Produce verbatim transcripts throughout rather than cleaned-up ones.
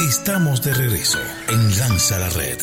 Estamos de regreso en Lanza la Red.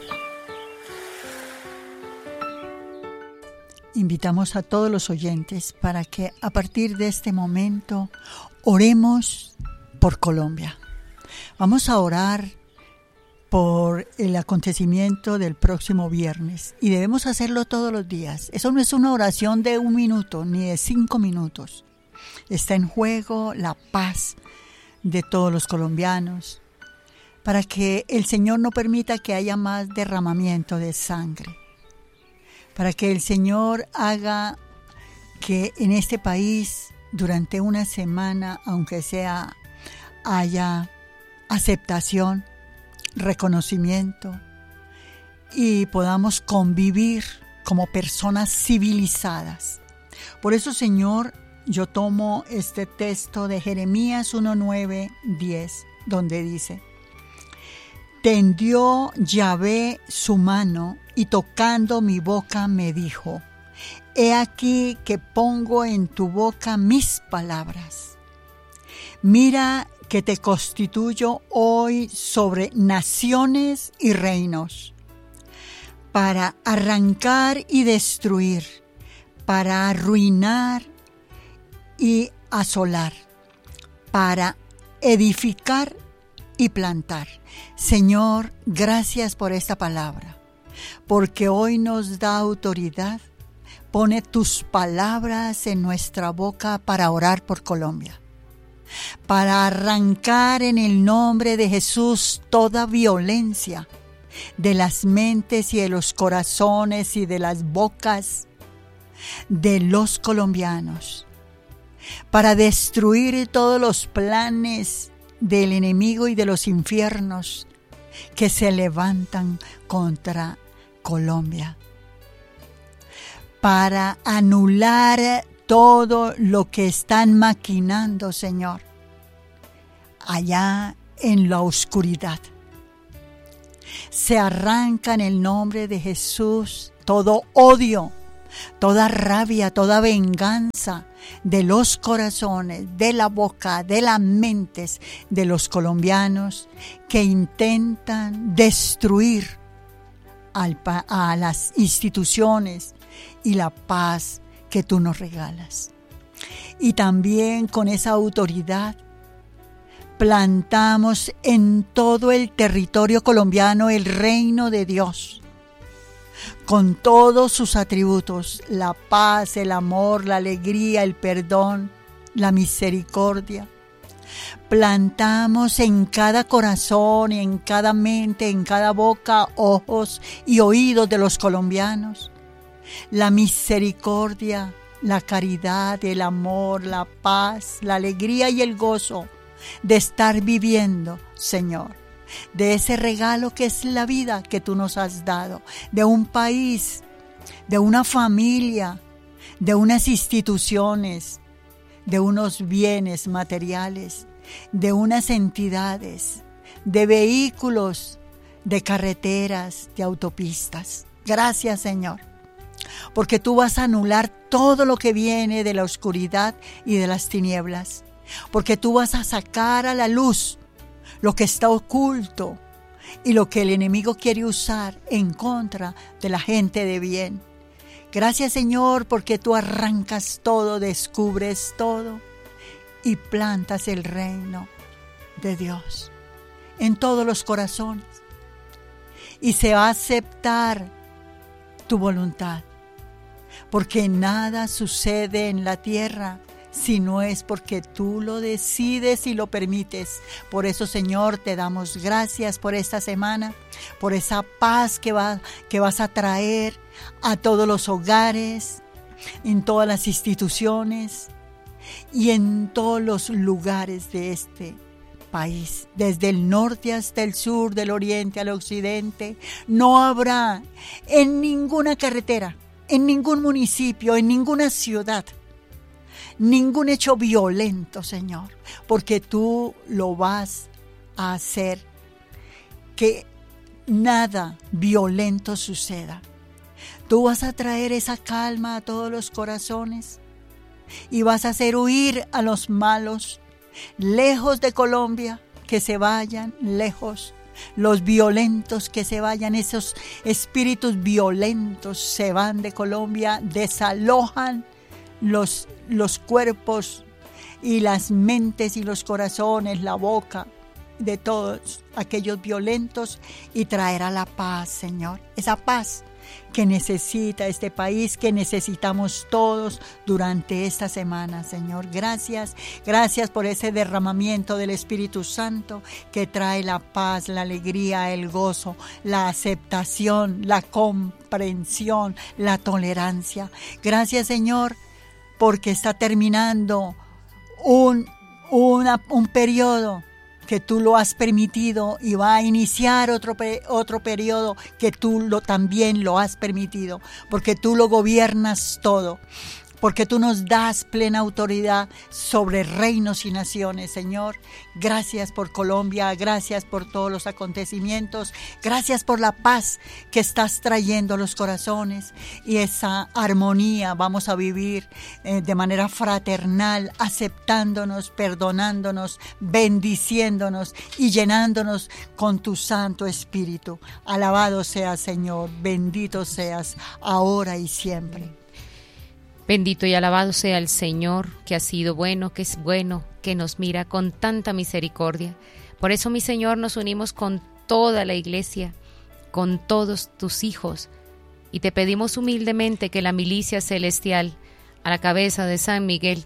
Invitamos a todos los oyentes para que a partir de este momento oremos por Colombia. Vamos a orar por el acontecimiento del próximo viernes y debemos hacerlo todos los días. Eso no es una oración de un minuto ni de cinco minutos. Está en juego la paz de todos los colombianos, para que el Señor no permita que haya más derramamiento de sangre, para que el Señor haga que en este país durante una semana, aunque sea, haya aceptación, reconocimiento y podamos convivir como personas civilizadas. Por eso, Señor, yo tomo este texto de Jeremías uno, nueve, diez, donde dice: tendió Yahvé su mano y tocando mi boca me dijo: he aquí que pongo en tu boca mis palabras. Mira que te constituyo hoy sobre naciones y reinos, para arrancar y destruir, para arruinar y asolar, para edificar y plantar. Señor, gracias por esta palabra, porque hoy nos da autoridad. Pone tus palabras en nuestra boca para orar por Colombia, para arrancar en el nombre de Jesús toda violencia de las mentes y de los corazones y de las bocas de los colombianos, para destruir todos los planes del enemigo y de los infiernos que se levantan contra Colombia, para anular todo lo que están maquinando, Señor, allá en la oscuridad. Se arranca en el nombre de Jesús todo odio, toda rabia, toda venganza de los corazones, de la boca, de las mentes de los colombianos que intentan destruir al, a las instituciones y la paz que tú nos regalas. Y también con esa autoridad plantamos en todo el territorio colombiano el reino de Dios, con todos sus atributos: la paz, el amor, la alegría, el perdón, la misericordia. Plantamos en cada corazón, en cada mente, en cada boca, ojos y oídos de los colombianos la misericordia, la caridad, el amor, la paz, la alegría y el gozo de estar viviendo, Señor, de ese regalo que es la vida que tú nos has dado, de un país, de una familia, de unas instituciones, de unos bienes materiales, de unas entidades, de vehículos, de carreteras, de autopistas. Gracias, Señor, porque tú vas a anular todo lo que viene de la oscuridad y de las tinieblas, porque tú vas a sacar a la luz lo que está oculto y lo que el enemigo quiere usar en contra de la gente de bien. Gracias, Señor, porque tú arrancas todo, descubres todo y plantas el reino de Dios en todos los corazones, y se va a aceptar tu voluntad, porque nada sucede en la tierra si no es porque tú lo decides y lo permites. Por eso, Señor, te damos gracias por esta semana, por esa paz que, va, que vas a traer a todos los hogares, en todas las instituciones y en todos los lugares de este país, desde el norte hasta el sur, del oriente al occidente. No habrá en ninguna carretera, en ningún municipio, en ninguna ciudad, ningún hecho violento, Señor, porque tú lo vas a hacer, que nada violento suceda. Tú vas a traer esa calma a todos los corazones y vas a hacer huir a los malos lejos de Colombia, que se vayan lejos. Los violentos que se vayan, esos espíritus violentos se van de Colombia, desalojan los, los cuerpos y las mentes y los corazones, la boca de todos aquellos violentos y traerá la paz, Señor, esa paz que necesita este país, que necesitamos todos durante esta semana, Señor. Gracias, gracias por ese derramamiento del Espíritu Santo que trae la paz, la alegría, el gozo, la aceptación, la comprensión, la tolerancia. Gracias, Señor, porque está terminando un, una, un periodo que tú lo has permitido y va a iniciar otro, otro periodo que tú lo, también lo has permitido, porque tú lo gobiernas todo, porque tú nos das plena autoridad sobre reinos y naciones, Señor. Gracias por Colombia, gracias por todos los acontecimientos, gracias por la paz que estás trayendo a los corazones y esa armonía vamos a vivir eh, de manera fraternal, aceptándonos, perdonándonos, bendiciéndonos y llenándonos con tu Santo Espíritu. Alabado seas, Señor, bendito seas ahora y siempre. Bendito y alabado sea el Señor, que ha sido bueno, que es bueno, que nos mira con tanta misericordia. Por eso, mi Señor, nos unimos con toda la iglesia, con todos tus hijos, y te pedimos humildemente que la milicia celestial, a la cabeza de San Miguel,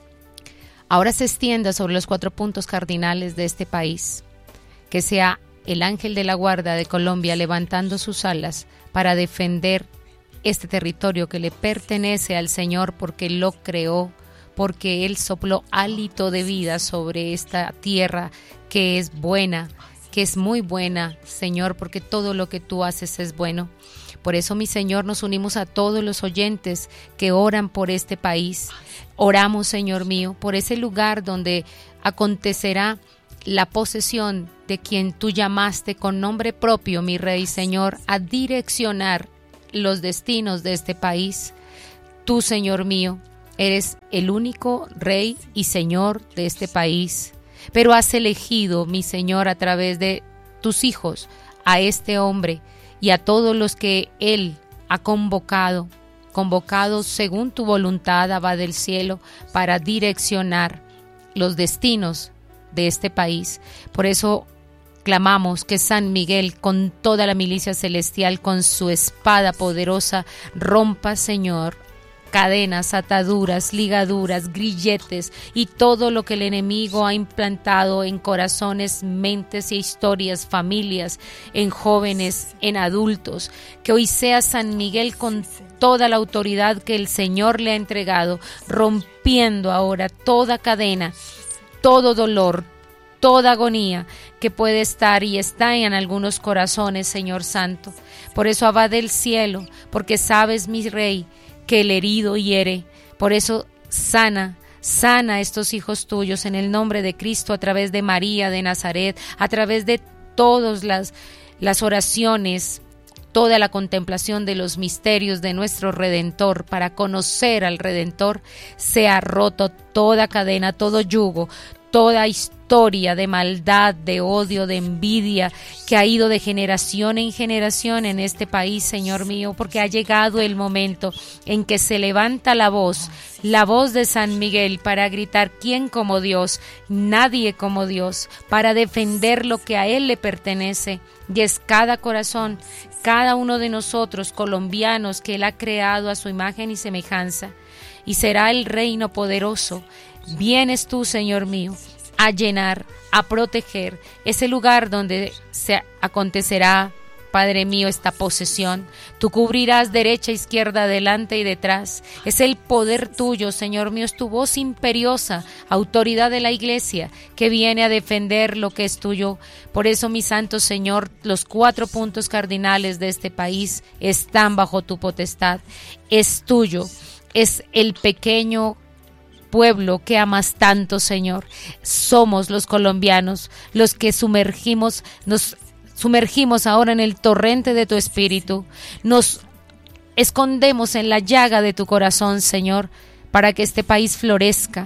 ahora se extienda sobre los cuatro puntos cardinales de este país, que sea el ángel de la guarda de Colombia levantando sus alas para defender este territorio que le pertenece al Señor porque lo creó, porque Él sopló hálito de vida sobre esta tierra que es buena, que es muy buena, Señor, porque todo lo que tú haces es bueno. Por eso, mi Señor, nos unimos a todos los oyentes que oran por este país. Oramos, Señor mío, por ese lugar donde acontecerá la posesión de quien tú llamaste con nombre propio, mi Rey, Señor, a direccionar los destinos de este país. Tú, Señor mío, eres el único Rey y Señor de este país, pero has elegido, mi Señor, a través de tus hijos, a este hombre y a todos los que Él ha convocado, convocado según tu voluntad, Abba del cielo, para direccionar los destinos de este país. Por eso clamamos que San Miguel, con toda la milicia celestial, con su espada poderosa, rompa, Señor, cadenas, ataduras, ligaduras, grilletes y todo lo que el enemigo ha implantado en corazones, mentes y historias, familias, en jóvenes, en adultos. Que hoy sea San Miguel con toda la autoridad que el Señor le ha entregado, rompiendo ahora toda cadena, todo dolor, toda agonía que puede estar y está en algunos corazones, Señor Santo. Por eso, Abba del cielo, porque sabes, mi Rey, que el herido hiere. Por eso, sana, sana a estos hijos tuyos en el nombre de Cristo, a través de María de Nazaret, a través de todas las, las oraciones, toda la contemplación de los misterios de nuestro Redentor, para conocer al Redentor. Sea roto toda cadena, todo yugo, toda historia de maldad, de odio, de envidia que ha ido de generación en generación en este país, Señor mío, porque ha llegado el momento en que se levanta la voz, la voz de San Miguel para gritar: ¿quién como Dios? Nadie como Dios, para defender lo que a Él le pertenece, y es cada corazón, cada uno de nosotros colombianos que Él ha creado a su imagen y semejanza, y será el reino poderoso. Vienes tú, Señor mío, a llenar, a proteger ese lugar donde se acontecerá, Padre mío, esta posesión. Tú cubrirás derecha, izquierda, adelante y detrás. Es el poder tuyo, Señor mío, es tu voz imperiosa, autoridad de la iglesia, que viene a defender lo que es tuyo. Por eso, mi santo Señor, los cuatro puntos cardinales de este país están bajo tu potestad. Es tuyo, es el pequeño pueblo que amas tanto, Señor. Somos los colombianos los que sumergimos, nos sumergimos ahora en el torrente de tu espíritu. Nos escondemos en la llaga de tu corazón, Señor, para que este país florezca,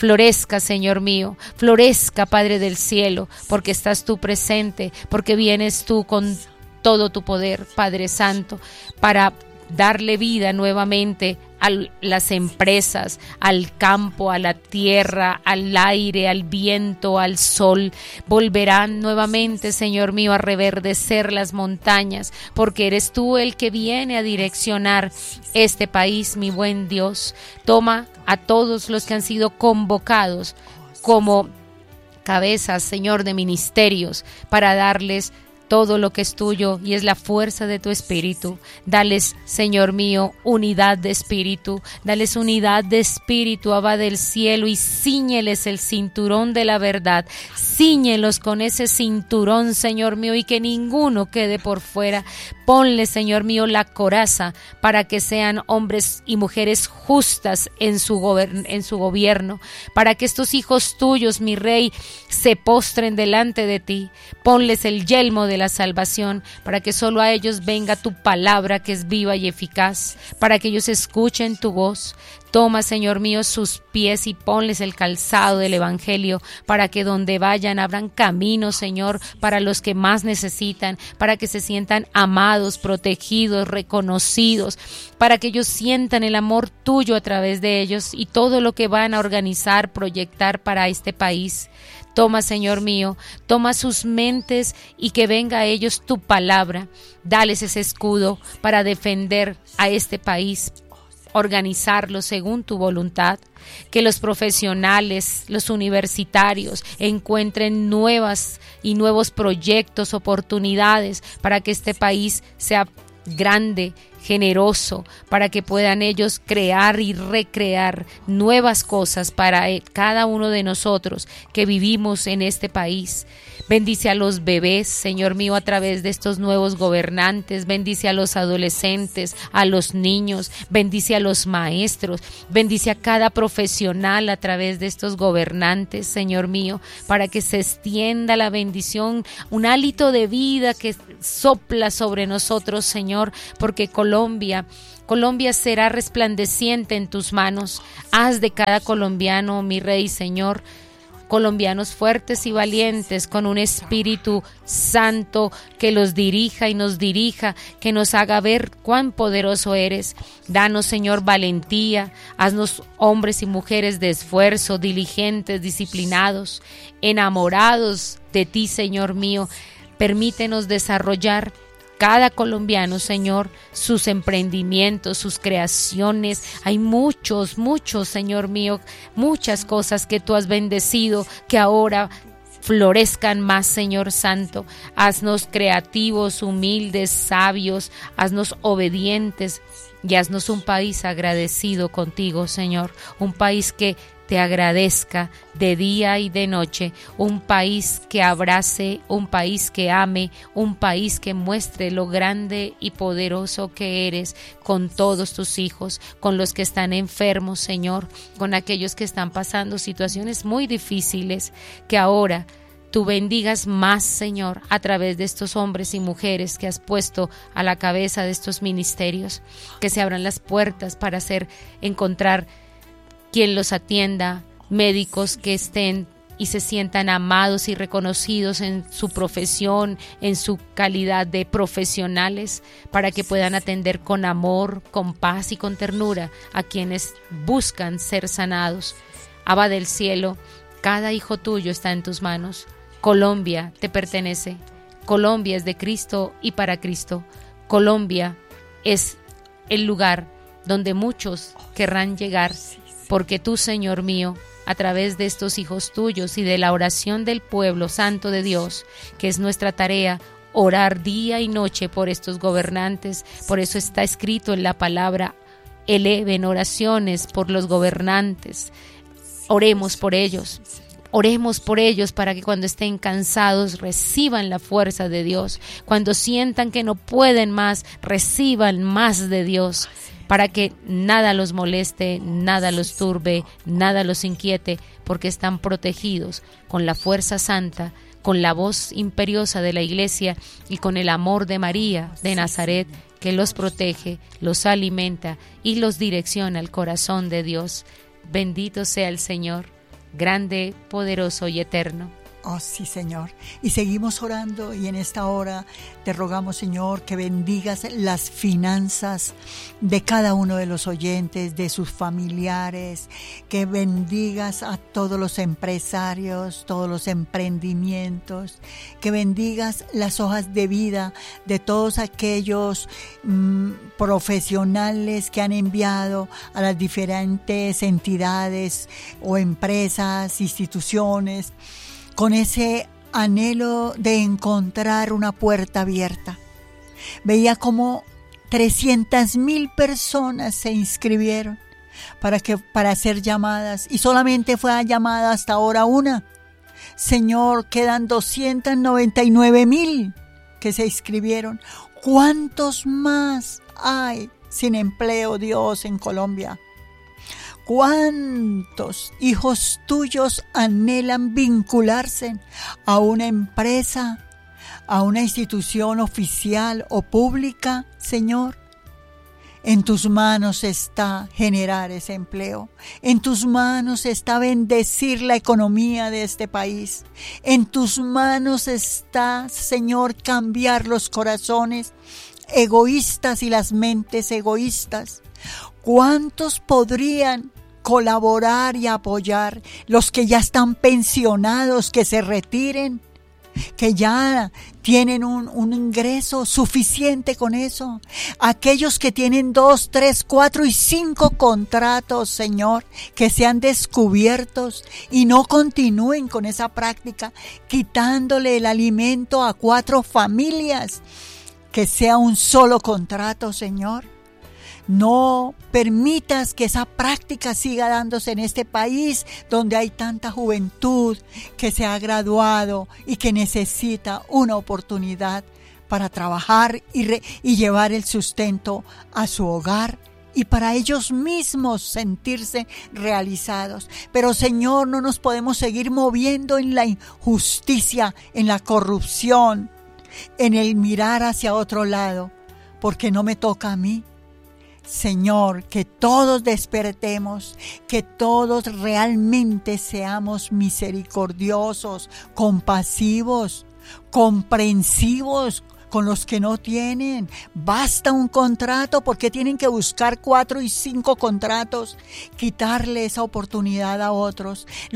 florezca, Señor mío, florezca, Padre del cielo, porque estás tú presente, porque vienes tú con todo tu poder, Padre Santo, para darle vida nuevamente a las empresas, al campo, a la tierra, al aire, al viento, al sol. Volverán nuevamente, Señor mío, a reverdecer las montañas, porque eres tú el que viene a direccionar este país, mi buen Dios. Toma a todos los que han sido convocados como cabezas, Señor, de ministerios, para darles todo lo que es tuyo y es la fuerza de tu espíritu. Dales, Señor mío, unidad de espíritu. Dales unidad de espíritu, Abba del cielo, y cíñeles el cinturón de la verdad. Cíñelos con ese cinturón, Señor mío, y que ninguno quede por fuera. Ponle, Señor mío, la coraza para que sean hombres y mujeres justas en su, gober- en su gobierno, para que estos hijos tuyos, mi Rey, se postren delante de ti. Ponles el yelmo de la salvación, para que solo a ellos venga tu palabra, que es viva y eficaz, para que ellos escuchen tu voz. Toma, Señor mío, sus pies y ponles el calzado del evangelio, para que donde vayan abran caminos, Señor, para los que más necesitan, para que se sientan amados, protegidos, reconocidos, para que ellos sientan el amor tuyo a través de ellos y todo lo que van a organizar, proyectar para este país. Toma, Señor mío, toma sus mentes y que venga a ellos tu palabra. Dales ese escudo para defender a este país, organizarlo según tu voluntad, que los profesionales, los universitarios encuentren nuevas y nuevos proyectos, oportunidades para que este país sea grande, generoso, para que puedan ellos crear y recrear nuevas cosas para cada uno de nosotros que vivimos en este país. Bendice a los bebés, Señor mío, a través de estos nuevos gobernantes. Bendice a los adolescentes, a los niños. Bendice a los maestros. Bendice a cada profesional a través de estos gobernantes, Señor mío, para que se extienda la bendición, un hálito de vida que sopla sobre nosotros, Señor, porque Colombia Colombia será resplandeciente en tus manos. Haz de cada colombiano, mi Rey, Señor, colombianos fuertes y valientes, con un espíritu santo que los dirija y nos dirija, que nos haga ver cuán poderoso eres. Danos, Señor, valentía, haznos hombres y mujeres de esfuerzo, diligentes, disciplinados, enamorados de ti, Señor mío. Permítenos desarrollar cada colombiano, Señor, sus emprendimientos, sus creaciones. Hay muchos, muchos, Señor mío, muchas cosas que tú has bendecido, que ahora florezcan más, Señor Santo. Haznos creativos, humildes, sabios, haznos obedientes y haznos un país agradecido contigo, Señor. Un país que te agradezca de día y de noche, un país que abrace, un país que ame, un país que muestre lo grande y poderoso que eres con todos tus hijos, con los que están enfermos, Señor, con aquellos que están pasando situaciones muy difíciles, que ahora tú bendigas más, Señor, a través de estos hombres y mujeres que has puesto a la cabeza de estos ministerios, que se abran las puertas para hacer, encontrar quien los atienda, médicos que estén y se sientan amados y reconocidos en su profesión, en su calidad de profesionales, para que puedan atender con amor, con paz y con ternura a quienes buscan ser sanados. Abba del cielo, cada hijo tuyo está en tus manos. Colombia te pertenece. Colombia es de Cristo y para Cristo. Colombia es el lugar donde muchos querrán llegar, porque tú, Señor mío, a través de estos hijos tuyos y de la oración del pueblo santo de Dios, que es nuestra tarea, orar día y noche por estos gobernantes. Por eso está escrito en la palabra: eleven oraciones por los gobernantes. Oremos por ellos. Oremos por ellos para que cuando estén cansados reciban la fuerza de Dios. Cuando sientan que no pueden más, reciban más de Dios, para que nada los moleste, nada los turbe, nada los inquiete, porque están protegidos con la fuerza santa, con la voz imperiosa de la Iglesia y con el amor de María de Nazaret, que los protege, los alimenta y los direcciona al corazón de Dios. Bendito sea el Señor. grande, poderoso y eterno. Oh, sí, Señor. Y seguimos orando y en esta hora te rogamos, Señor, que bendigas las finanzas de cada uno de los oyentes, de sus familiares, que bendigas a todos los empresarios, todos los emprendimientos, que bendigas las hojas de vida de todos aquellos mmm, profesionales que han enviado a las diferentes entidades o empresas, instituciones, con ese anhelo de encontrar una puerta abierta. Veía como trescientas mil personas se inscribieron para, que, para ser llamadas y solamente fue llamada hasta ahora una. Señor, quedan doscientas noventa y nueve mil que se inscribieron. ¿Cuántos más hay sin empleo, Dios, en Colombia? ¿Cuántos hijos tuyos anhelan vincularse a una empresa, a una institución oficial o pública, Señor? En tus manos está generar ese empleo. En tus manos está bendecir la economía de este país. En tus manos está, Señor, cambiar los corazones egoístas y las mentes egoístas. ¿Cuántos podrían colaborar y apoyar? Los que ya están pensionados, que se retiren, que ya tienen un, un ingreso suficiente con eso. Aquellos que tienen dos, tres, cuatro y cinco contratos, Señor, que sean descubiertos y no continúen con esa práctica, quitándole el alimento a cuatro familias, que sea un solo contrato, Señor. No permitas que esa práctica siga dándose en este país donde hay tanta juventud que se ha graduado y que necesita una oportunidad para trabajar y, re, y llevar el sustento a su hogar y para ellos mismos sentirse realizados. Pero, Señor, no nos podemos seguir moviendo en la injusticia, en la corrupción, en el mirar hacia otro lado, porque no me toca a mí. Señor, que todos despertemos, que todos realmente seamos misericordiosos, compasivos, comprensivos con los que no tienen. Basta un contrato, porque tienen que buscar cuatro y cinco contratos, quitarle esa oportunidad a otros.